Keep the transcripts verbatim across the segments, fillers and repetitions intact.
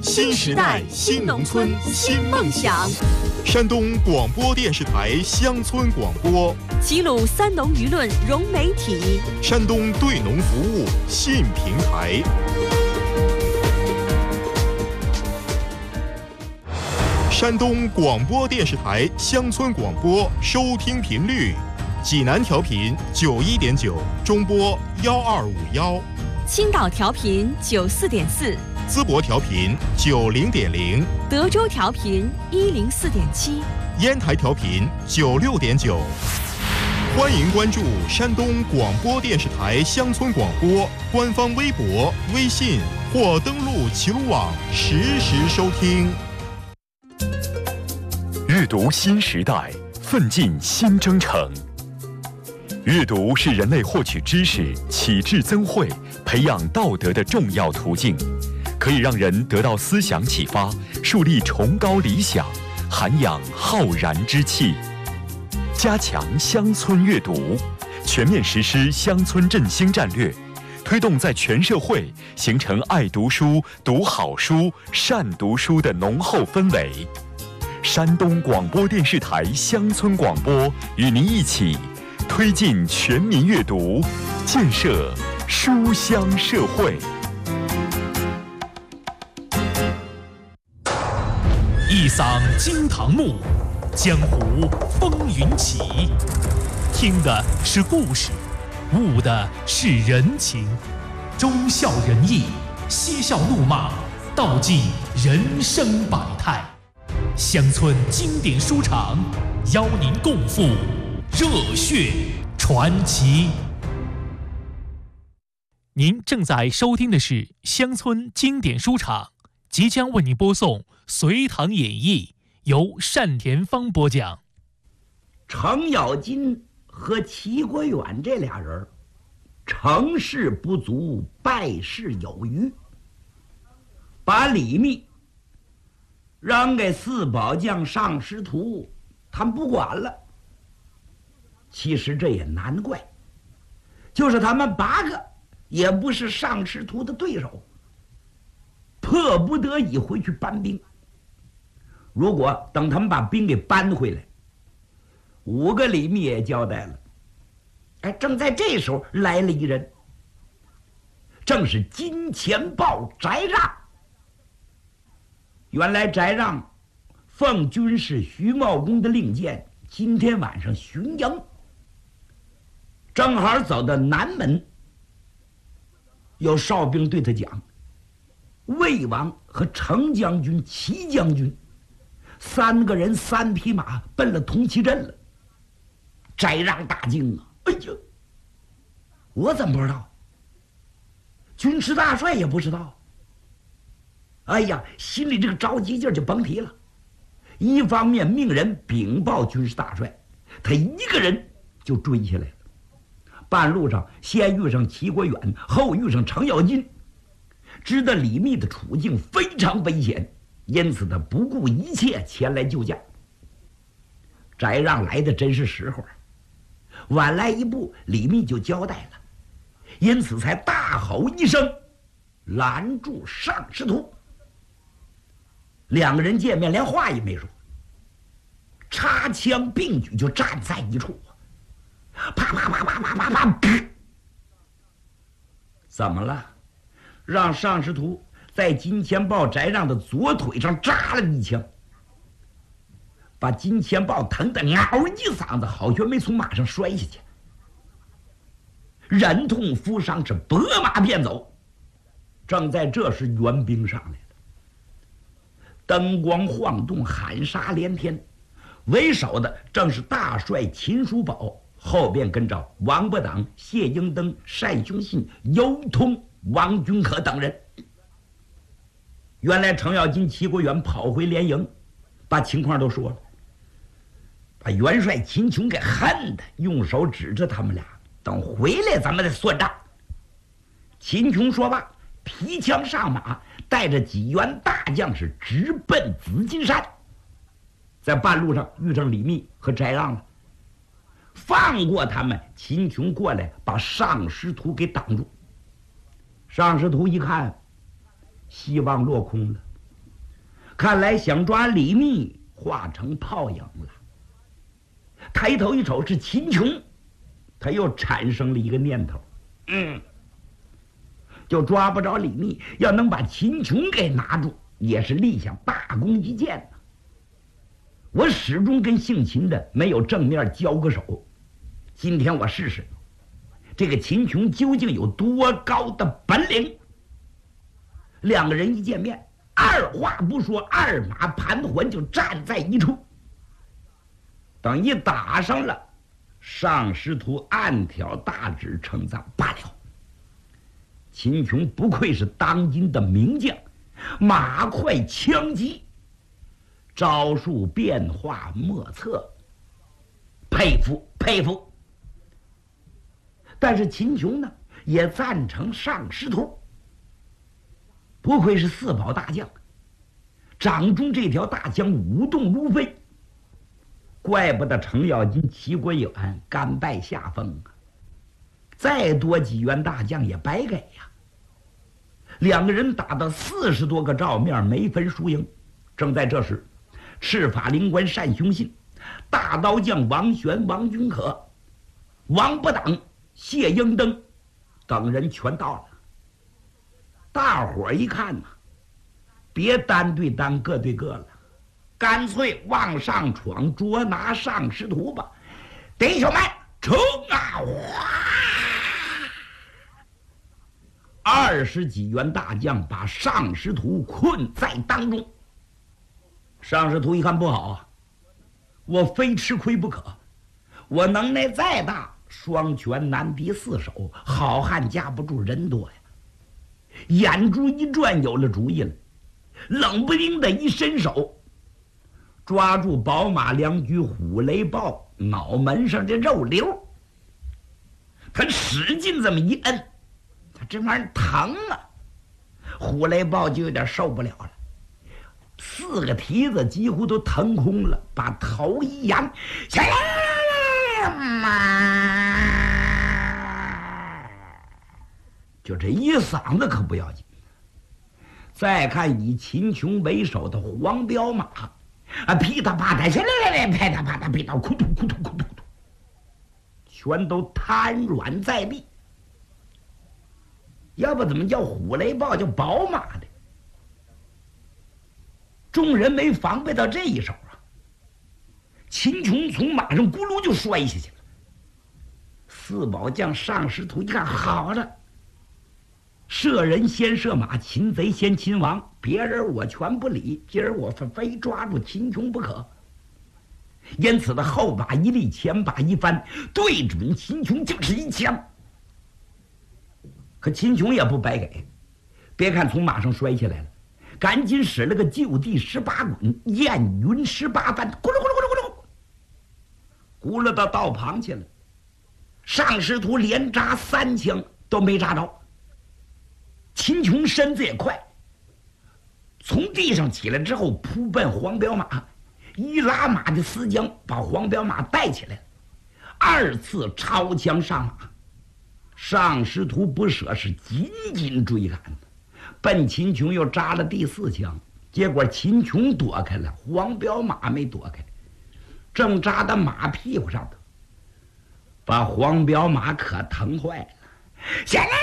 新时代新农村新梦想。山东广播电视台乡村广播， 齐鲁三农舆论融媒体， 山东对农服务信平台。山东广播电视台乡村广播收听频率：济南调频九一点九，中波幺二五幺； 青岛调频九四点四， 淄博调频九零点零， 德州调频一零四点七， 烟台调频九六点九。欢迎关注山东广播电视台乡村广播官方微博、微信或登录齐鲁网实时收听。 阅读新时代，奋进新征程。阅读是人类获取知识、启智增慧、培养道德的重要途径，可以让人得到思想启发，树立崇高理想，涵养浩然之气。加强乡村阅读，全面实施乡村振兴战略，推动在全社会形成爱读书、读好书、善读书的浓厚氛围。山东广播电视台乡村广播与您一起推进全民阅读，建设书香社会。 一嗓惊堂木，江湖风云起。听的是故事，悟的是人情，忠孝仁义，嬉笑怒骂，道尽人生百态。乡村经典书场，邀您共赴热血传奇。您正在收听的是乡村经典书场，即将为您播送《隋唐演义》，由单田芳播讲。 程咬金和齐国远这俩人，成事不足，败事有余，把李密让给四宝将尚师徒，他们不管了。其实这也难怪，就是他们八个也不是尚师徒的对手，迫不得已回去搬兵。如果等他们把兵给搬回来，五个李密也交代了。哎，正在这时候来了一人，正是金钱豹翟让。原来翟让奉军师徐茂公的令箭，今天晚上巡营，正好走到南门，有哨兵对他讲，魏王和程将军、齐将军三个人三匹马奔了铜旗镇了。翟让大惊啊！哎呀，我怎么不知道？军师大帅也不知道。哎呀，心里这个着急劲儿就甭提了。一方面命人禀报军师大帅，他一个人就追下来了。半路上先遇上齐国远，后遇上程咬金，知道李密的处境非常危险，因此他不顾一切前来救驾。翟让来的真是时候啊，晚来一步，李密就交代了，因此才大吼一声，拦住尚师徒。两个人见面连话也没说，插枪并举就站在一处，啪啪啪啪啪啪啪啪。怎么了？让尚师徒在金钱豹翟让的左腿上扎了一枪，把金钱豹疼得嗷一嗓子，好像没从马上摔下去，忍痛负伤是拨马便走。正在这时，援兵上来了，灯光晃动，喊杀连天。为首的正是大帅秦叔宝，后边跟着王伯党、谢英登、单雄信、尤通、王君可等人。原来程咬金、齐国远跑回连营，把情况都说了，把元帅秦琼给恨的用手指着他们俩，等回来咱们再算账。秦琼说罢，提枪上马，带着几员大将士直奔紫金山。在半路上遇上李密和翟让了，放过他们，秦琼过来把尚师徒给挡住。尚师徒一看希望落空了， 看来想抓李密化成泡影了。抬头一瞅是秦琼，他又产生了一个念头，嗯，就抓不着李密，要能把秦琼给拿住，也是立下大功一件呢。我始终跟姓秦的没有正面交过手，今天我试试这个秦琼究竟有多高的本领。两个人一见面，二话不说，二马盘桓就站在一处。等一打上了，上师徒暗挑大指称赞罢了。秦琼不愧是当今的名将，马快枪急，招数变化莫测，佩服佩服。但是秦琼呢，也赞成上师徒，不愧是四宝大将，掌中这条大枪舞动如飞，怪不得程咬金、齐国远甘拜下风啊！再多几员大将也白给呀。两个人打到四十多个照面，没分输赢。正在这时，赤法灵官单雄信、大刀将王玄、王君可、王不挡、谢英登等人全到了。大伙儿一看呐、啊，别单对单，各对各了，干脆往上闯，捉拿上师徒吧！弟兄们，冲啊！哗！二十几员大将把上师徒困在当中。上师徒一看不好啊，我非吃亏不可。我能耐再大，双拳难敌四手，好汉架不住人多呀。眼珠一转，有了主意了，冷不丁的一伸手，抓住宝马良驹虎雷豹脑门上的肉瘤，他使劲这么一摁，他这玩意儿疼啊！虎雷豹就有点受不了了，四个蹄子几乎都腾空了，把头一扬，下来嘛！就这一嗓子可不要紧。再看以秦琼为首的黄骠马，啊，噼嗒啪嗒，下来来来，啪嗒啪嗒，噼嗒，咕嘟咕嘟咕嘟，全都瘫软在地。要不怎么叫虎雷豹，叫宝马的？众人没防备到这一手啊！秦琼从马上咕噜就摔下去了。四宝将上师徒一看，好了。射人先射马，擒贼先擒王，别人我全不理，今儿我非抓住秦琼不可。因此他后把一立，前把一翻，对准秦琼就是一枪。可秦琼也不白给，别看从马上摔下来了，赶紧使了个就地十八滚，燕云十八翻，咕噜咕噜咕噜咕噜，咕噜到道旁去了。上师徒连扎三枪都没扎着。秦琼身子也快，从地上起来之后扑奔黄骠马，一拉马的丝缰把黄骠马带起来了，二次超枪上马。上师徒不舍，是紧紧追赶，奔秦琼又扎了第四枪，结果秦琼躲开了，黄骠马没躲开，正扎到马屁股上头，把黄骠马可疼坏了，下来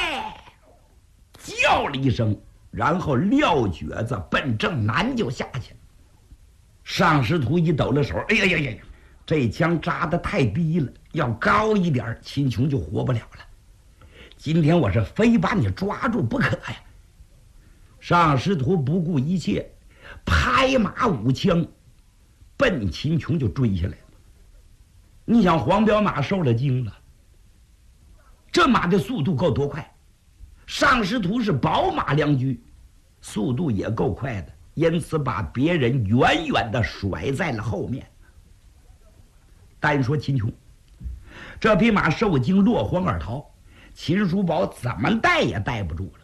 叫了一声，然后撂蹶子奔正南就下去了。上师徒一抖了手，哎呀呀呀，这枪扎得太低了，要高一点，秦琼就活不了了。今天我是非把你抓住不可呀！上师徒不顾一切，拍马舞枪，奔秦琼就追下来了。你想黄骠马受了惊了，这马的速度够多快？上师徒是宝马良驹，速度也够快的，因此把别人远远地甩在了后面。单说秦琼，这匹马受惊落荒而逃，秦叔宝怎么带也带不住了。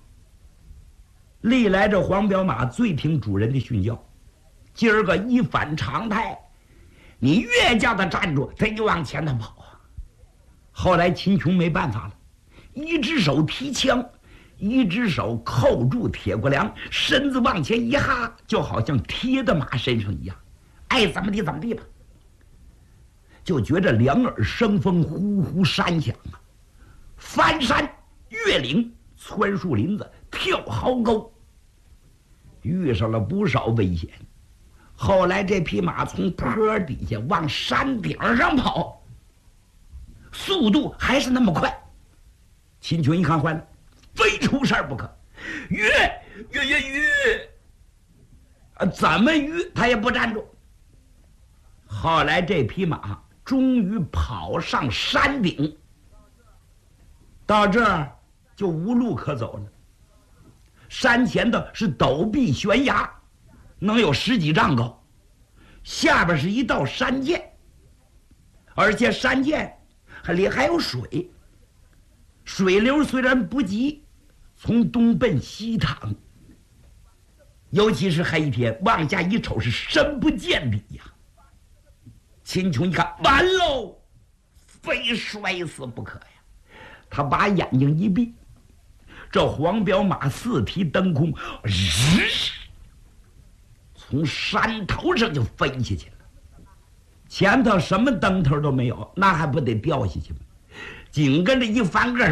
历来这黄骠马最听主人的训教，今儿个一反常态，你越叫他站住，他就往前头跑啊。后来秦琼没办法了，一只手提枪， 一只手扣住铁骨梁，身子往前一哈，就好像贴在马身上一样，爱怎么地怎么地吧。就觉着两耳生风，呼呼山响啊，翻山越岭，窜树林子，跳壕沟，遇上了不少危险。后来这匹马从坡底下往山顶上跑，速度还是那么快。秦琼一看坏了，非出事儿不可，越越越越，啊，怎么越他也不站住。后来这匹马终于跑上山顶，到这儿就无路可走了。山前的是陡壁悬崖，能有十几丈高，下边是一道山涧，而且山涧里还有水，水流虽然不急，从东奔西淌，尤其是黑天往下一瞅，是深不见底呀。秦琼一看，完喽，非摔死不可呀！他把眼睛一闭，这黄骠马四蹄蹬空，日从山头上就飞下去了。前头什么蹬头都没有，那还不得掉下去吗？紧跟着一翻个，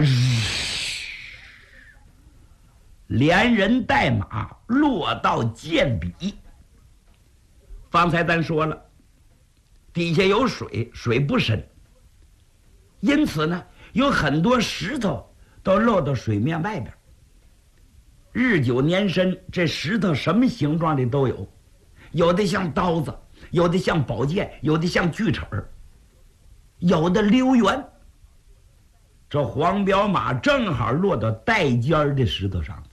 连人带马落到涧底。方才咱说了，底下有水，水不深，因此呢，有很多石头都露到水面外边。日久年深，这石头什么形状的都有，有的像刀子，有的像宝剑，有的像锯齿儿，有的溜圆。这黄骠马正好落到带尖儿的石头上，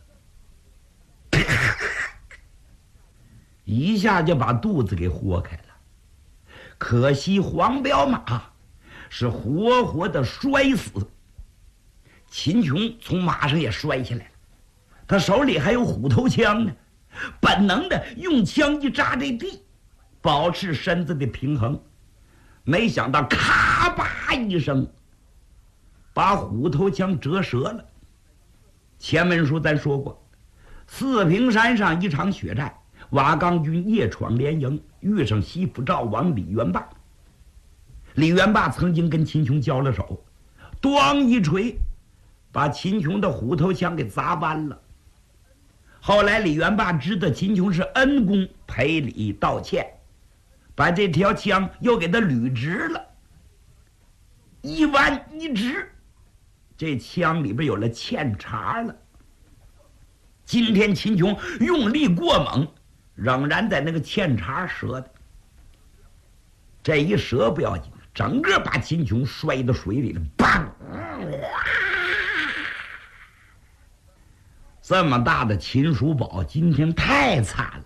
一下就把肚子给豁开了。可惜黄骠马是活活的摔死。秦琼从马上也摔下来了，他手里还有虎头枪呢，本能的用枪一扎这地，保持身子的平衡。没想到咔吧一声，把虎头枪折折了。前文书咱说过，四平山上一场血战，瓦岗军夜闯连营，遇上西府赵王李元霸。李元霸曾经跟秦琼交了手，咣一锤，把秦琼的虎头枪给砸弯了。后来李元霸知道秦琼是恩公，赔礼道歉，把这条枪又给他捋直了，一弯一直，这枪里边有了嵌茬了。今天秦琼用力过猛，仍然在那个嵌茬折的。这一折不要紧，整个把秦琼摔到水里了，砰！这么大的秦叔宝今天太惨了，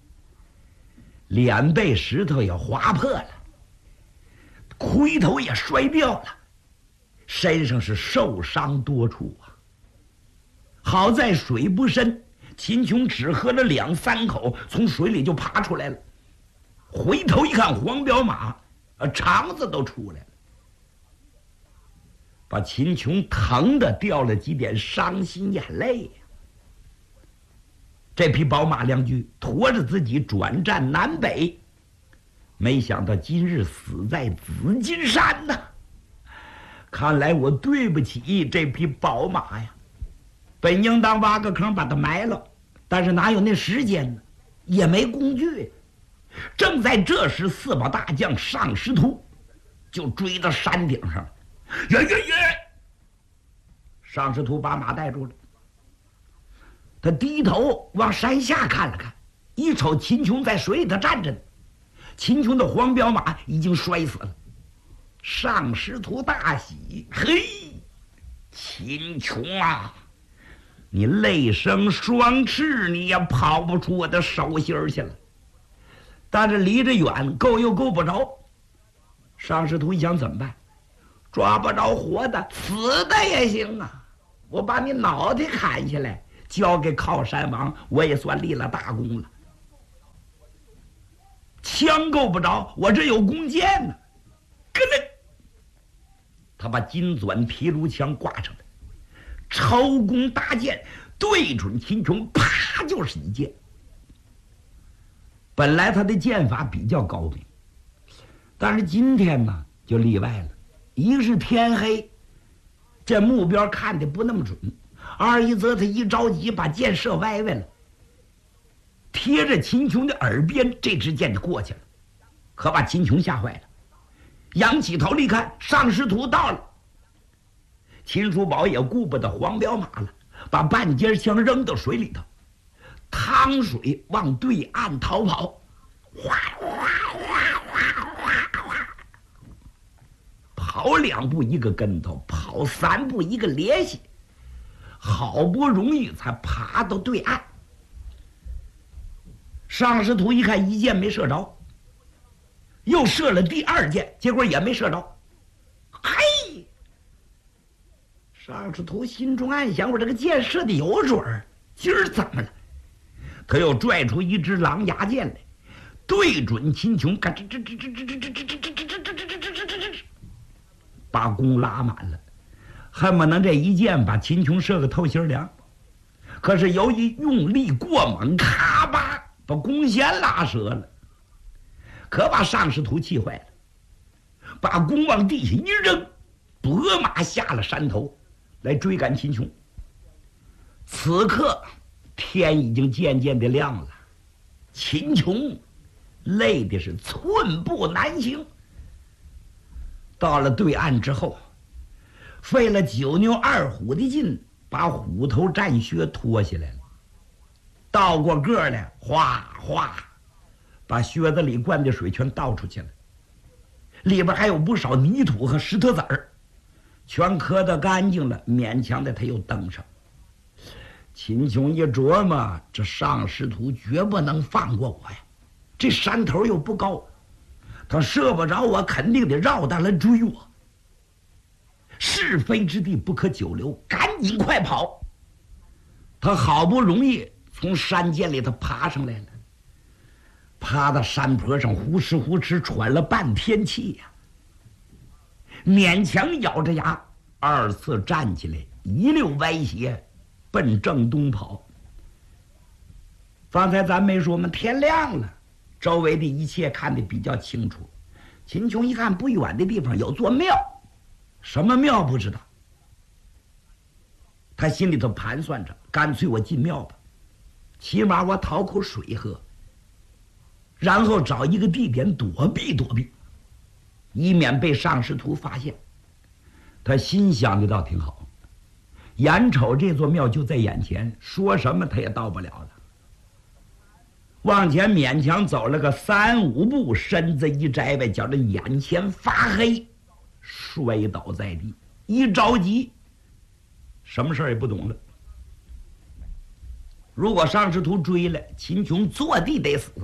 脸被石头也划破了，盔头也摔掉了，身上是受伤多处啊。好在水不深，秦琼只喝了两三口，从水里就爬出来了。回头一看，黄骠马呃肠子都出来了，把秦琼疼得掉了几点伤心眼泪呀。这匹宝马良驹驮着自己转战南北，没想到今日死在紫金山呐！看来我对不起这匹宝马呀，本应当挖个坑把它埋了，但是哪有那时间呢？也没工具。正在这时，四宝大将尚师徒就追到山顶上，呀呀呀！尚师徒把马带住了。他低头往山下看了看，一瞅秦琼在水里头站着呢，秦琼的黄骠马已经摔死了。尚师徒大喜，嘿，秦琼啊，你泪生双翅，你也跑不出我的手心去了。但是离着远，够又够不着。尚师徒一想怎么办？抓不着活的，死的也行啊！我把你脑袋砍下来，交给靠山王，我也算立了大功了。枪够不着，我这有弓箭呢。咯噔，他把金钻皮卢枪挂上来， 抄弓搭箭，对准秦琼，啪就是一箭。本来他的剑法比较高明，但是今天呢就例外了。一个是天黑，这目标看得不那么准；二一则他一着急把箭射歪歪了，贴着秦琼的耳边，这支箭就过去了，可把秦琼吓坏了。仰起头一看，上师徒到了。秦叔宝也顾不得黄骠马了，把半截枪扔到水里头，趟水往对岸逃跑，哗哗哗哗哗哗，跑两步一个跟头，跑三步一个趔趄，好不容易才爬到对岸。上师徒一看一箭没射着，又射了第二箭，结果也没射着。嘿，上师徒心中暗想：我这个箭射的有准儿，今儿怎么了？他又拽出一支狼牙箭来，对准秦琼，嘎吱吱吱吱吱吱吱吱吱吱吱吱吱吱吱吱，把弓拉满了，恨不能这一箭把秦琼射个透心凉。可是由于用力过猛，咔吧把弓弦拉折了，可把上师徒气坏了，把弓往地下一扔，拨马下了山头来追赶秦琼。此刻天已经渐渐的亮了，秦琼累的是寸步难行。到了对岸之后，费了九牛二虎的劲，把虎头战靴脱下来了，倒过个来，哗哗把靴子里灌的水全倒出去了，里边还有不少泥土和石头子儿，全磕得干净了，勉强的他又登上。秦琼一琢磨，这上师徒绝不能放过我呀，这山头又不高，他射不着我，肯定得绕道来追我。是非之地不可久留，赶紧快跑。他好不容易从山涧里头爬上来了，爬到山坡上，呼哧呼哧喘了半天气呀、啊，勉强咬着牙，二次站起来，一溜歪斜奔正东跑。方才咱没说吗？天亮了，周围的一切看得比较清楚。秦琼一看不远的地方有座庙，什么庙不知道，他心里头盘算着，干脆我进庙吧，起码我讨口水喝，然后找一个地点躲避躲避，以免被上师徒发现。他心想的倒挺好，眼瞅这座庙就在眼前，说什么他也到不了了。往前勉强走了个三五步，身子一摘呗，觉着眼前发黑，摔倒在地，一着急什么事儿也不懂了。如果上师徒追来，秦琼坐地得死。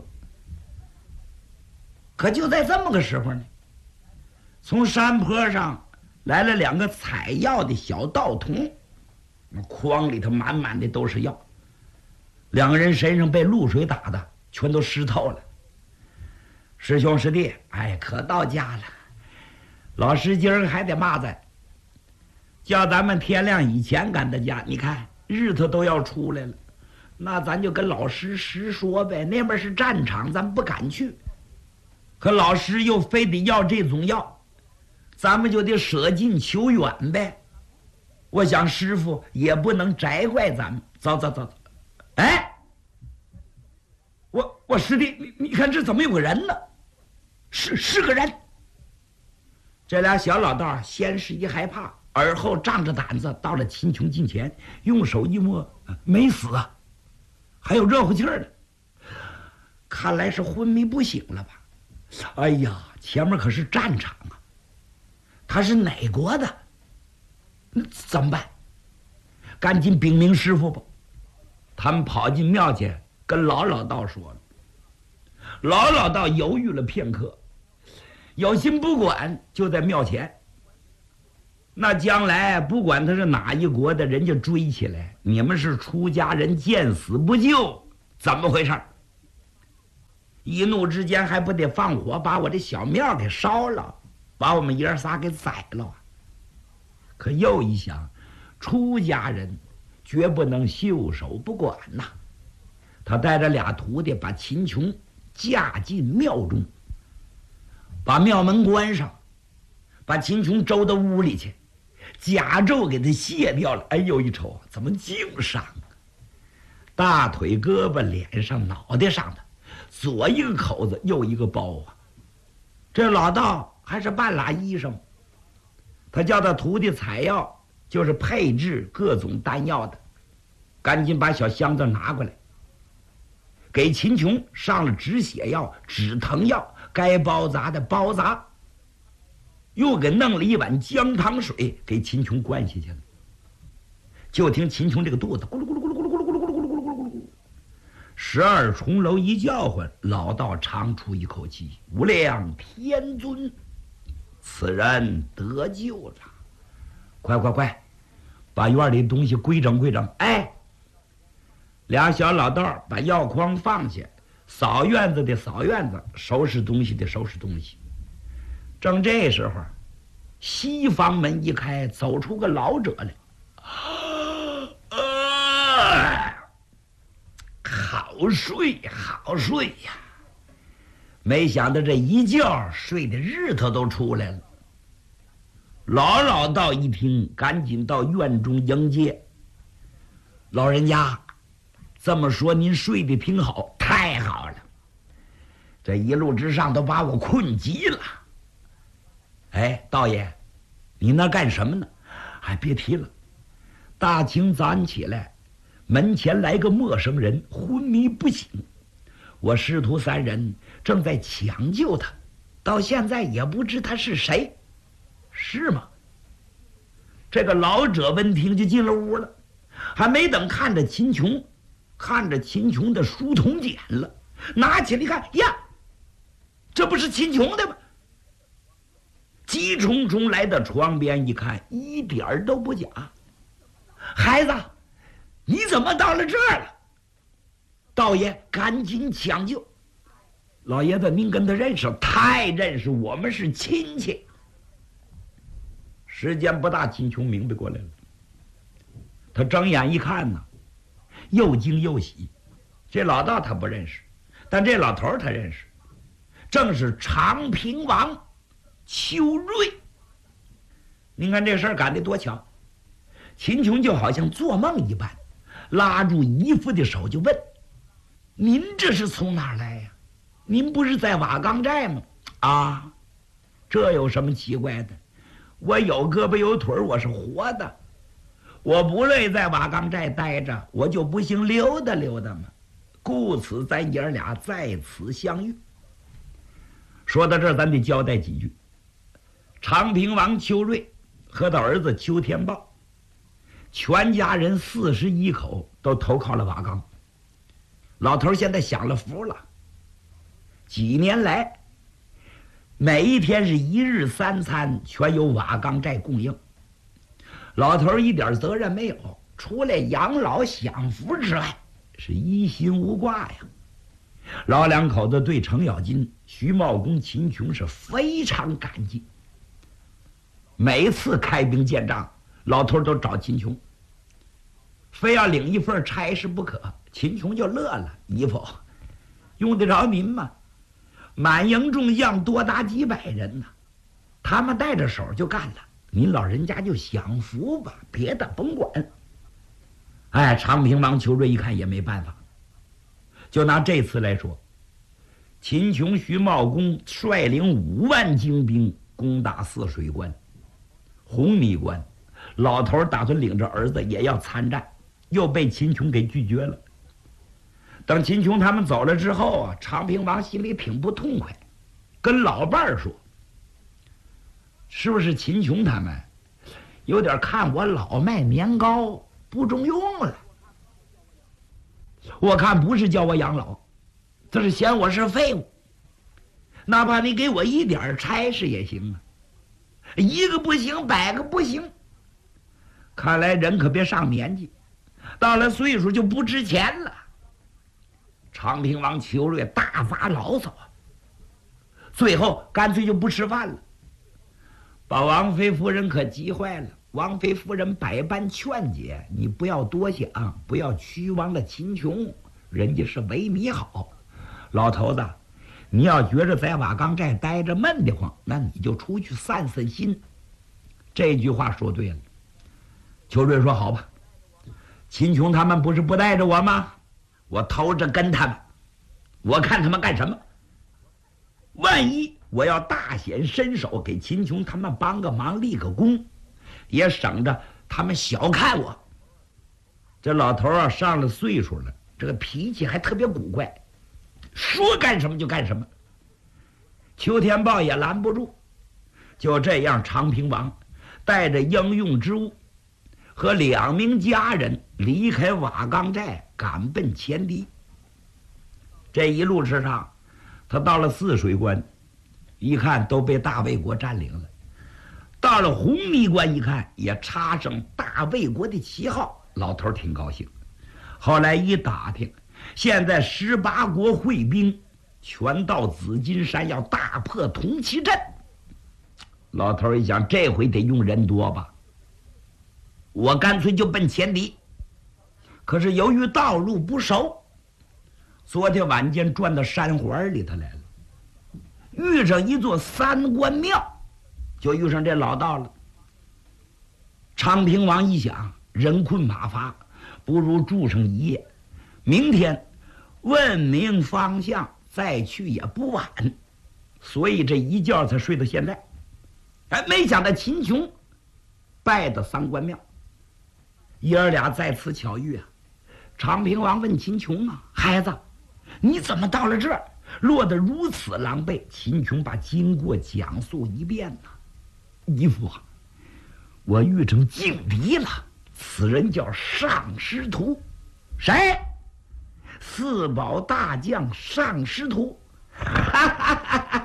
可就在这么个时候呢，从山坡上来了两个采药的小道童，筐里头满满的都是药，两个人身上被露水打的全都湿透了。师兄师弟，哎，可到家了。老师今儿还得骂咱，叫咱们天亮以前赶到家。你看日头都要出来了，那咱就跟老师实说呗，那边是战场，咱不敢去。可老师又非得要这种药，咱们就得舍近求远呗。我想师傅也不能摘怪咱们。走走走走，哎，我我师弟，你你看这怎么有个人呢？是是个人。这俩小老道先是一害怕，而后仗着胆子到了秦琼近前，用手一摸，没死啊，还有热乎气儿呢。看来是昏迷不醒了吧？哎呀，前面可是战场啊！他是哪国的？那怎么办？赶紧禀明师傅吧。他们跑进庙去，跟老老道说了。老老道犹豫了片刻，有心不管，就在庙前。那将来不管他是哪一国的，人家追起来，你们是出家人，见死不救，怎么回事？一怒之间还不得放火把我这小庙给烧了，把我们爷仨给宰了。可又一想， 出家人绝不能袖手不管呐。他带着俩徒弟把秦琼架进庙中，把庙门关上，把秦琼周到屋里去，甲胄给他卸掉了。哎呦一瞅，怎么净伤啊！大腿、胳膊、脸上、脑袋上的，左一个口子，右一个包啊！这老道还是半拉医生，他叫他徒弟采药，就是配制各种丹药的，赶紧把小箱子拿过来，给秦琼上了止血药、止疼药，该包扎的包扎，又给弄了一碗姜汤水给秦琼灌下去了。就听秦琼这个肚子咕噜咕噜咕噜咕噜咕噜咕噜咕噜咕噜咕噜咕噜咕噜，十二重楼一叫唤，老道长出一口气：“无量天尊，此人得救了！快快快，把院里东西归整归整！”哎，俩小老道把药筐放下，扫院子的扫院子，收拾东西的收拾东西。正这时候，西房门一开，走出个老者来。啊，好睡好睡呀！没想到这一觉睡的日头都出来了。老老道一听，赶紧到院中迎接。老人家，这么说您睡得挺好，太好了。这一路之上都把我困极了。哎，道爷，你那干什么呢？哎，别提了。大清早上起来，门前来个陌生人，昏迷不醒。我师徒三人正在抢救他，到现在也不知他是谁，是吗？这个老者闻听就进了屋了，还没等看着秦琼，看着秦琼的书童简了，拿起来一看，呀，这不是秦琼的吗？急冲冲来到床边一看，一点儿都不假。孩子，你怎么到了这儿了？道爷，赶紧抢救。老爷子，您跟他认识？太认识，我们是亲戚。时间不大，秦琼明白过来了。他睁眼一看呢，又惊又喜。这老道他不认识，但这老头他认识，正是长平王邱瑞。您看这事儿赶得多巧。秦琼就好像做梦一般，拉住姨父的手就问：“您这是从哪儿来呀？您不是在瓦岗寨吗？”啊，这有什么奇怪的？我有胳膊有腿，我是活的。我不乐意在瓦岗寨待着，我就不行溜达溜达嘛。故此，咱爷儿俩在此相遇。说到这儿，咱得交代几句。长平王邱瑞和他儿子邱天豹，全家人四十一口都投靠了瓦岗。老头现在享了福了，几年来每一天是一日三餐全由瓦岗寨供应。老头一点责任没有，除了养老享福之外，是一心无挂呀。老两口子对程咬金、徐茂公、秦琼是非常感激。每次开兵见仗，老头都找秦琼，非要领一份差事不可。秦琼就乐了：“姨父，用得着您吗？满营众将多达几百人呢，他们带着手就干了，您老人家就享福吧，别的甭管。”哎，长平王邱瑞一看也没办法，就拿这次来说，秦琼、徐茂公率领五万精兵攻打泗水关、红泥关，老头打算领着儿子也要参战，又被秦琼给拒绝了。等秦琼他们走了之后啊，长平王心里挺不痛快，跟老伴儿说：“是不是秦琼他们有点看我老卖年糕不中用了？我看不是叫我养老，这是嫌我是废物。哪怕你给我一点差事也行啊，一个不行，百个不行。看来人可别上年纪，到了岁数就不值钱了。”长平王邱瑞大发牢骚啊，最后干脆就不吃饭了，把王妃夫人可急坏了。 王妃夫人百般劝解，你不要多想，不要屈王了秦琼，人家是为你好。老头子，你要觉着在瓦岗寨待着闷得慌，那你就出去散散心。这句话说对了。秋瑞说：“好吧，秦琼他们不是不带着我吗？我偷着跟他们，我看他们干什么。万一我要大显身手，给秦琼他们帮个忙，立个功，也省着他们小看我。”这老头啊，上了岁数了，这个脾气还特别古怪，说干什么就干什么。邱天豹也拦不住。就这样，长平王带着应用之物和两名家人离开瓦岗寨，赶奔前敌。这一路之上，他到了泗水关，一看都被大魏国占领了。到了红泥关一看，也插上大魏国的旗号，老头挺高兴。后来一打听，现在十八国会兵全到紫金山，要大破铜旗阵。老头一想，这回得用人多吧，我干脆就奔前敌。可是由于道路不熟，昨天晚间转到山环里头来了，遇上一座三官庙，就遇上这老道了。昌平王一想，人困马乏，不如住上一夜，明天问明方向再去也不晚，所以这一觉才睡到现在。哎，没想到秦琼拜到三官庙，爷儿俩在此巧遇啊。长平王问秦琼啊：“孩子，你怎么到了这儿，落得如此狼狈？”秦琼把经过讲述一遍呢。姨父啊，我遇成劲敌了，此人叫尚师徒。谁？四宝大将尚师徒。哈哈哈哈！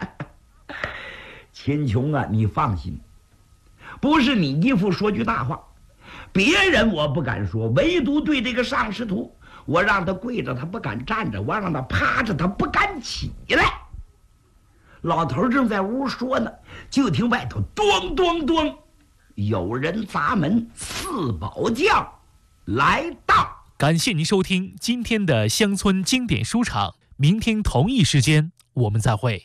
秦琼啊，你放心，不是你姨父说句大话，别人我不敢说，唯独对这个尚师徒，我让他跪着他不敢站着，我让他趴着他不敢起来。老头正在屋说呢，就听外头咚咚咚，有人砸门，四宝将来到。 感谢您收听今天的乡村经典书场，明天同一时间我们再会。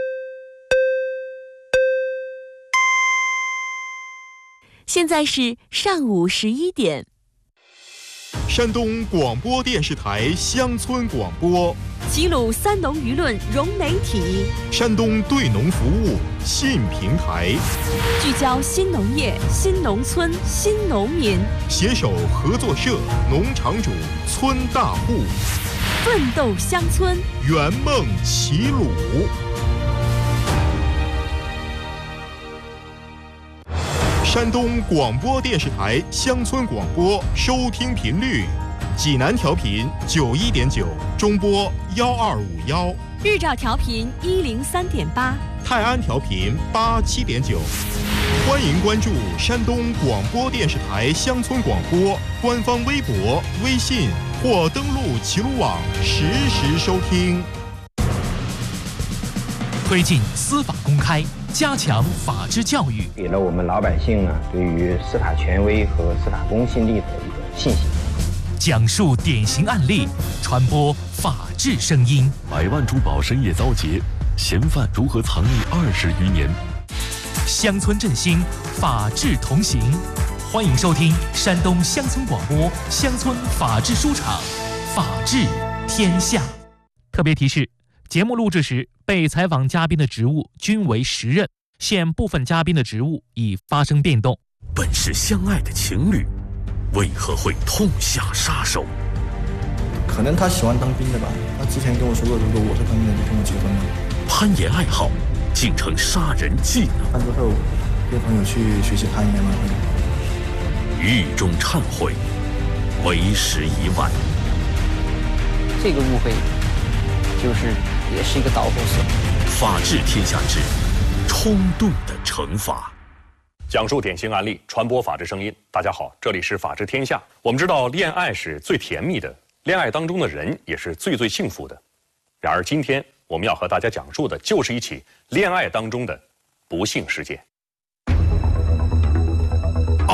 现在是上午十一点。 山东广播电视台乡村广播， 齐鲁三农舆论融媒体， 山东对农服务信平台， 聚焦新农业、新农村、新农民， 携手合作社、农场主、村大户， 奋斗乡村， 圆梦齐鲁。山东广播电视台乡村广播收听频率：济南调频九一点九，中波幺二五幺； 日照调频一零三点八， 泰安调频八七点九。欢迎关注山东广播电视台乡村广播官方微博、微信或登录齐鲁网实时收听。 推进司法公开，加强法治教育， 给了我们老百姓呢对于司法权威和司法公信力的一个信心。 讲述典型案例，传播法治声音。 百万珠宝深夜遭劫，嫌犯如何藏匿二十余年？ 乡村振兴，法治同行。欢迎收听山东乡村广播乡村法治书场，法治天下。特别提示：节目录制时，被采访嘉宾的职务均为时任，现部分嘉宾的职务已发生变动。 本是相爱的情侣，为何会痛下杀手？ 可能他喜欢当兵的吧，他之前跟我说过，如果我是当兵的，就跟我结婚了。 攀岩爱好竟成杀人技能。 那之后跟朋友去学习攀岩嘛， 狱中忏悔，为时已晚。 这个误会就是也是一个导火索。 法治天下之冲动的惩罚， 讲述典型案例，传播法治声音。大家好，这里是法治天下。我们知道，恋爱是最甜蜜的，恋爱当中的人也是最最幸福的。然而，今天我们要和大家讲述的就是一起恋爱当中的不幸事件。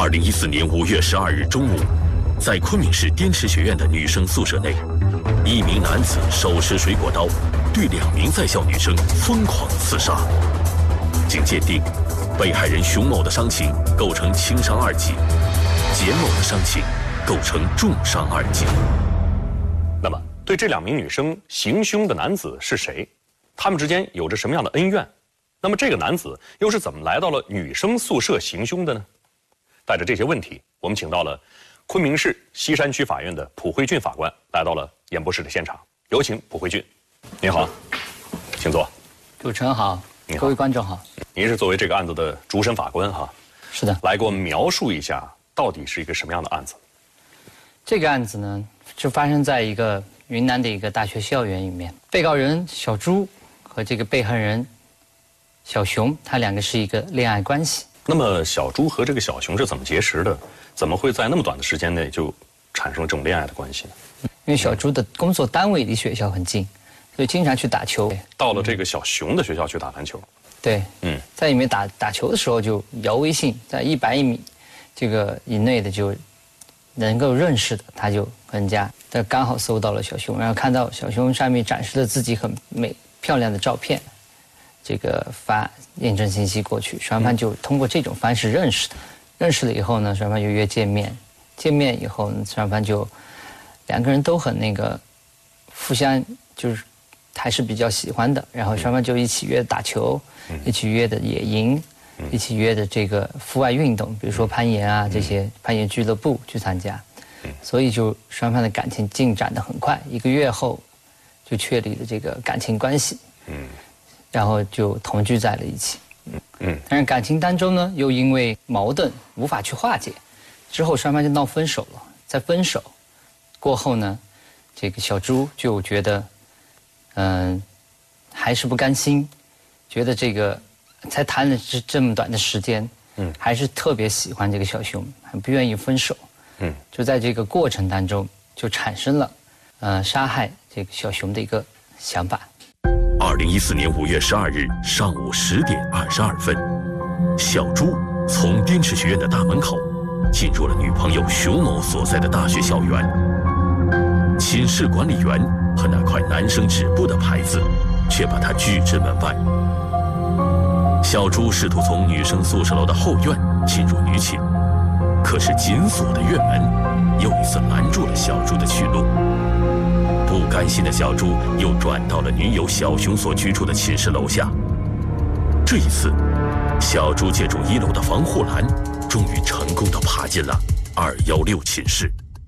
二零一四年五月十二日中午，在昆明市滇池学院的女生宿舍内，一名男子手持水果刀，对两名在校女生疯狂刺杀。经鉴定，被害人熊某的伤情构成轻伤二级，简某的伤情构成重伤二级。 那么，对这两名女生行凶的男子是谁？他们之间有着什么样的恩怨？那么这个男子又是怎么来到了女生宿舍行凶的呢？带着这些问题，我们请到了昆明市西山区法院的蒲慧俊法官来到了演播室的现场。有请蒲慧俊。您好，请坐。 主持人好，各位观众好。 您是作为这个案子的主审法官哈？ 是的。 来给我们描述一下，到底是一个什么样的案子？ 这个案子呢，就发生在一个云南的一个大学校园里面。被告人小朱和这个被害人小熊，他两个是一个恋爱关系。 那么小朱和这个小熊是怎么结识的？怎么会在那么短的时间内就产生了这种恋爱的关系呢？ 因为小朱的工作单位离学校很近，所以经常去打球。 到了这个小熊的学校去打篮球。 对，嗯，在里面打打球的时候就摇微信，在一百米这个以内的就能够认识的，他就跟人家，他刚好搜到了小熊，然后看到小熊上面展示了自己很美漂亮的照片。这个发验证信息过去，双方就通过这种方式认识的。认识了以后呢，双方就约见面。见面以后呢，双方就两个人都很那个，互相就是还是比较喜欢的。然后双方就一起约打球，一起约的野营，一起约的这个户外运动，比如说攀岩啊这些攀岩俱乐部去参加。所以就双方的感情进展得很快，一个月后就确立了这个感情关系。嗯。然后就同居在了一起，嗯嗯，但是感情当中呢，又因为矛盾无法去化解，之后双方就闹分手了。在分手过后呢，这个小朱就觉得，嗯、呃，还是不甘心，觉得这个才谈了这这么短的时间，嗯，还是特别喜欢这个小熊，很不愿意分手，嗯，就在这个过程当中就产生了，呃，杀害这个小熊的一个想法。 二零一四年五月十二日上午十点二十二分，小朱从滇池学院的大门口进入了女朋友熊某所在的大学校园。寝室管理员和那块男生止步的牌子却把他拒之门外。小朱试图从女生宿舍楼的后院进入女寝，可是紧锁的院门又一次拦住了小朱的去路。不甘心的小朱又转到了女友小熊所居住的寝室楼下。这一次，小朱借助一楼的防护栏，终于成功地爬进了二幺六寝室。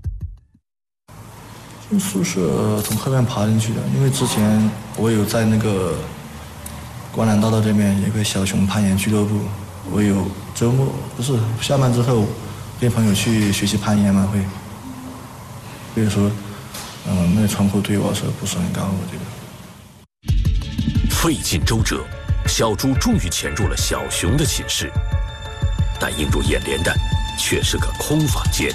从宿舍从后面爬进去的，因为之前我有在那个观澜大道这边有个小熊攀岩俱乐部，我有周末不是下班之后跟朋友去学习攀岩嘛，会，比如说。嗯，那窗户对我说不是很高，我觉得。 费尽周折，小朱终于潜入了小熊的寝室，但映入眼帘的却是个空房间。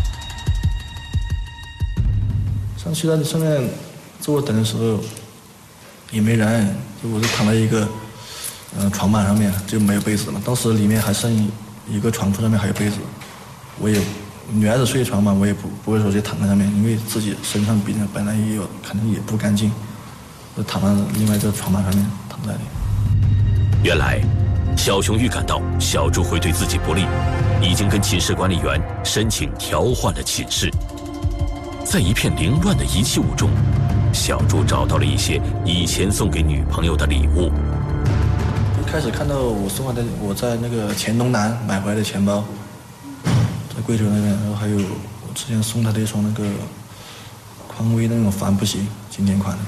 上去在上面坐等的时候也没人，就我是躺在一个呃床板上面，就没有被子嘛。当时里面还剩一个床铺，上面还有被子，我也。女孩子睡床嘛，我也不不会说就躺在上面，因为自己身上本来本来也有，可能也不干净，就躺在另外一个床板上面躺在里。 原来，小熊预感到小朱会对自己不利，已经跟寝室管理员申请调换了寝室。在一片凌乱的遗弃物中，小朱找到了一些以前送给女朋友的礼物。 一开始看到我送来的，我在那个黔东南买回来的钱包。在贵州那边，然后还有我之前送他的一双那个匡威那种帆布鞋，经典款的。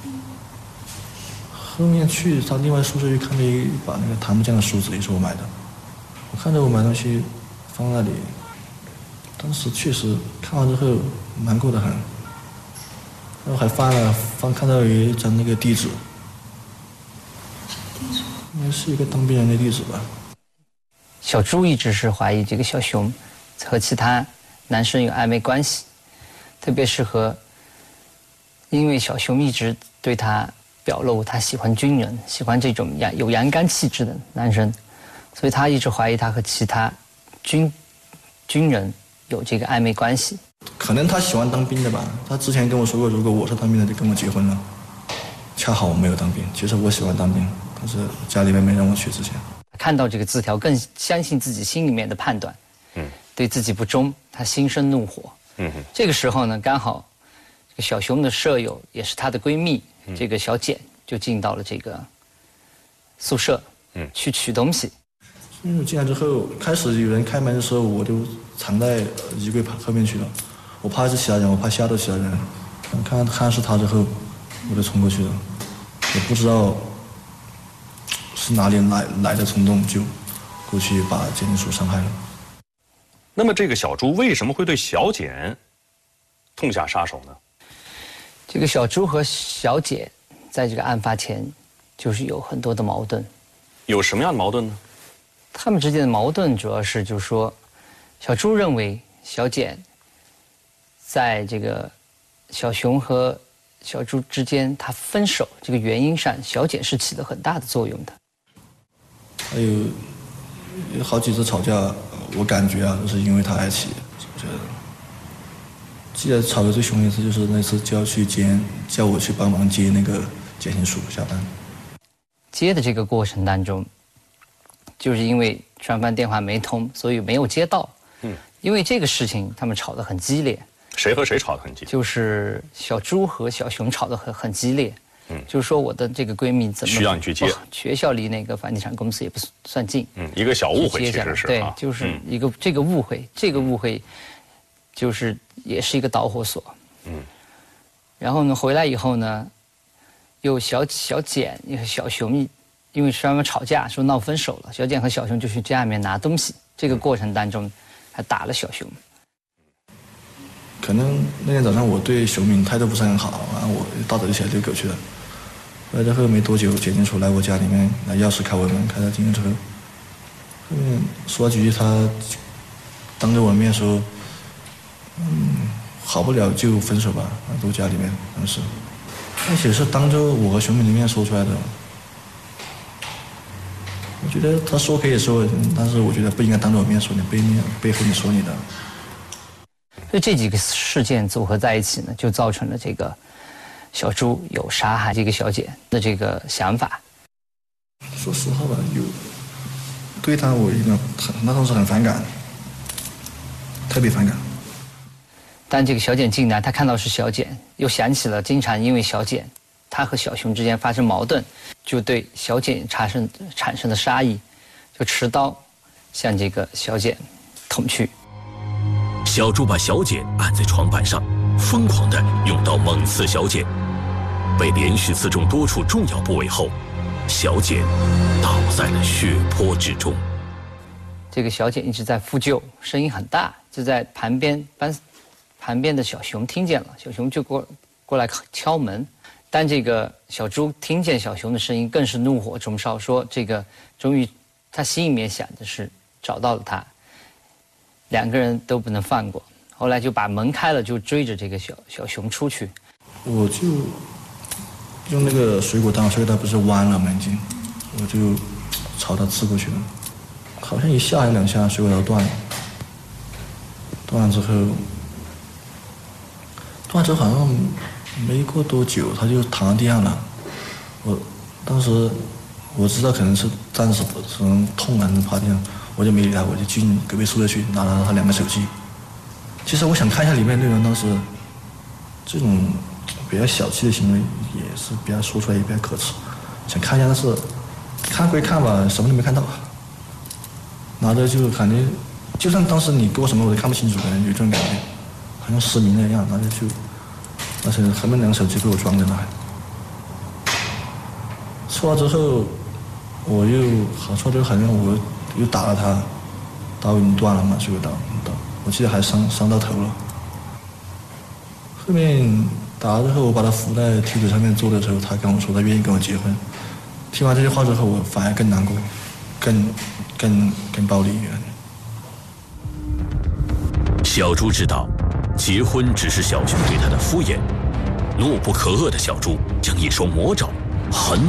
后面去他另外宿舍又看到一把那个檀木匠的梳子，也是我买的。我看着我买东西放那里，当时确实看完之后难过的很，然后还翻了翻看到有一张那个地址，应该是一个当兵人的地址吧。 小朱一直是怀疑这个小熊和其他男生有暧昧关系，特别是和，因为小熊一直对他表露他喜欢军人，喜欢这种有阳刚气质的男生，所以他一直怀疑他和其他军军人有这个暧昧关系。 可能他喜欢当兵的吧，他之前跟我说过，如果我是当兵的就跟我结婚了。恰好我没有当兵，其实我喜欢当兵，但是家里面没让我去之前。 看到这个字条，更相信自己心里面的判断，嗯，对自己不忠，他心生怒火。嗯哼，这个时候呢，刚好这个小熊的舍友也是她的闺蜜，嗯、这个小简就进到了这个宿舍，嗯，去取东西。 嗯，进来之后，开始有人开门的时候，我就藏在衣柜后面去了。我怕是其他人，我怕吓到其他人。看看是他之后，我就冲过去了。也不知道是哪里来来的冲动，就过去把简金书伤害了。 那么，这个小朱为什么会对小简痛下杀手呢？ 这个小朱和小简在这个案发前，就是有很多的矛盾。 有什么样的矛盾呢？ 他们之间的矛盾主要是，就是说，小朱认为小简在这个小熊和小朱之间，他分手这个原因上，小简是起了很大的作用的。 还有有好几次吵架，我感觉啊，都是因为他而起。我觉得，记得吵得最凶一次就是那次叫去接，叫我去帮忙接那个简信书下班。 接的这个过程当中，就是因为双方电话没通，所以没有接到。嗯，因为这个事情，他们吵得很激烈。 谁和谁吵得很激烈？ 就是小朱和小熊吵得很很激烈。嗯，就是说我的这个闺蜜怎么需要你去接？ 学校离那个房地产公司也不算近。 嗯，一个小误会其实是对，就是一个、嗯、这个误会，这个误会就是也是一个导火索。嗯，然后呢，回来以后呢，又小小简又小熊，因为双方吵架说闹分手了，小简和小熊就去家里面拿东西，这个过程当中还打了小熊。 可能那天早上我对小敏态度不是很好，然后我大早就起来遛狗去了。回来之后没多久，简金书来我家里面拿钥匙开我门，开到进去之后，后面说几句，他当着我面说：“嗯，好不了就分手吧。”都家里面当时，而且是当着我和小敏的面说出来的。我觉得他说可以说，但是我觉得不应该当着我面说，你背面背后你说你的。 所以这几个事件组合在一起呢，就造成了这个小朱有杀害这个小简的这个想法。 说实话吧，有对他我一个那当时很反感，特别反感。 但这个小简进来，他看到是小简，又想起了经常因为小简，他和小熊之间发生矛盾，就对小简产生产生了杀意，就持刀向这个小简捅去。 小朱把小简按在床板上，疯狂地用刀猛刺小简，被连续刺中多处重要部位后，小简倒在了血泊之中。 这个小简一直在呼救，声音很大，就在旁边班旁边的小熊听见了，小熊就过过来敲门。但这个小朱听见小熊的声音，更是怒火中烧，说这个终于他心里面想的是找到了他。两个人都不能放过，后来就把门开了，就追着这个小小熊出去。 我就用那个水果刀，水果刀不是弯了吗？已经，我就朝他刺过去了，好像一下还两下，水果刀断了。断了之后，断了之后好像没过多久，他就躺在地上了。我当时我知道可能是暂时可能痛还是趴地上。我就没理他，我就进隔壁宿舍去拿了他两个手机。其实我想看一下里面内容，当时这种比较小气的行为也是比较说出来也比较可耻，想看一下，但是看归看吧，什么都没看到。拿着就感觉，就算当时你给我什么我都看不清楚，感觉有这种感觉，好像失明了一样。拿着就，而且后面两个手机被我装着呢。出来之后，我又好出来之后好像我。又打了他，刀已经断了嘛，水果刀，刀，我记得还伤伤到头了。后面打了之后，我把他扶在梯子上面坐的时候，他跟我说他愿意跟我结婚。听完这些话之后，我反而更难过，更更更暴力一点。 小朱知道，结婚只是小熊对他的敷衍，怒不可遏的小朱将一双魔爪狠